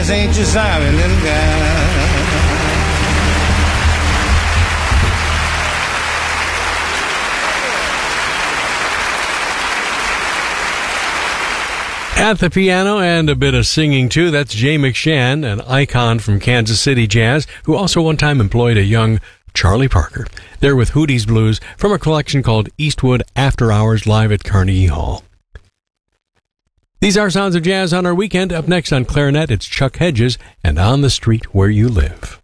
just ain't your sorry little guy. At the piano and a bit of singing, too, that's Jay McShann, an icon from Kansas City jazz, who also one time employed a young Charlie Parker. They're with Hootie's Blues from a collection called Eastwood After Hours live at Carnegie Hall. These are Sounds of Jazz on our weekend. Up next on clarinet, it's Chuck Hedges and On the Street Where You Live.